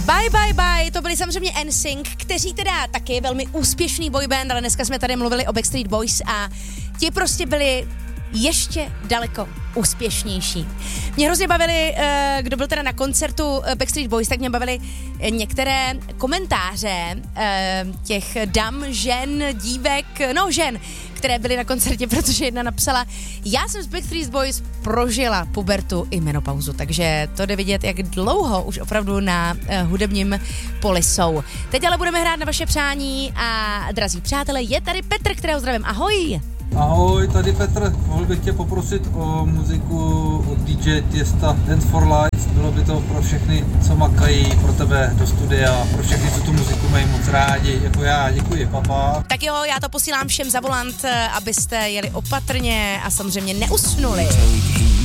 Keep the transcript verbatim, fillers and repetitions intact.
Bye, bye, bye, to byli samozřejmě N Sync, kteří teda taky velmi úspěšný boyband, ale dneska jsme tady mluvili o Backstreet Boys a ti prostě byli ještě daleko úspěšnější. Mě hrozně bavili, kdo byl teda na koncertu Backstreet Boys, tak mě bavili některé komentáře těch dam, žen, dívek, no žen, které byly na koncertě, protože jedna napsala, já jsem z Backstreet Boys prožila pubertu i menopauzu, takže to jde vidět, jak dlouho už opravdu na hudebním poli jsou. Teď ale budeme hrát na vaše přání a drazí přátelé, je tady Petr, kterého zdravím, ahoj! Ahoj, tady Petr, mohl bych tě poprosit o muziku od D J Tiesta Dance for Lights, bylo by to pro všechny, co makají, pro tebe do studia, pro všechny, co tu muziku mají moc rádi, jako já, děkuji, papa. Tak jo, já to posílám všem za volant, abyste jeli opatrně a samozřejmě neusnuli.